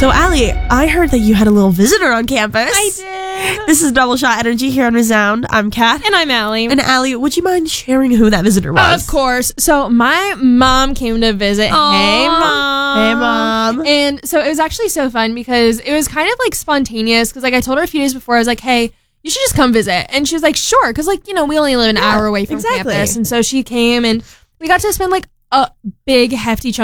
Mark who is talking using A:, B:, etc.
A: So, Allie, I heard that you had a little visitor on campus.
B: I did.
A: This is Double Shot Energy here on Resound. I'm Kat.
B: And I'm Allie.
A: And Allie, would you mind sharing who that visitor was?
B: Of course. So my mom came to visit.
A: Aww.
B: Hey, Mom.
A: Hey, Mom.
B: And so it was actually so fun because it was kind of like spontaneous because like I told her a few days before, I was like, hey, you should just come visit. And she was like, sure. Because like, we only live an hour away from campus. And so she came and we got to spend like a big hefty chunk